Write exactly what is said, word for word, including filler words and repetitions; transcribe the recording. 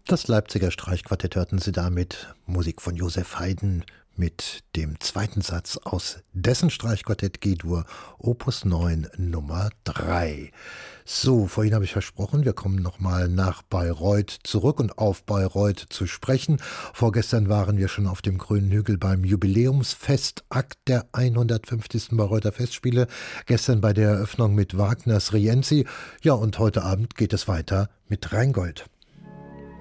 Das Leipziger Streichquartett hörten Sie damit, Musik von Joseph Haydn mit dem zweiten Satz aus dessen Streichquartett G-Dur Opus neun Nummer drei. So, vorhin habe ich versprochen, wir kommen nochmal nach Bayreuth zurück und auf Bayreuth zu sprechen. Vorgestern waren wir schon auf dem grünen Hügel beim Jubiläumsfestakt der hundertfünfzigsten Bayreuther Festspiele. Gestern bei der Eröffnung mit Wagners Rienzi. Ja, und heute Abend geht es weiter mit Rheingold.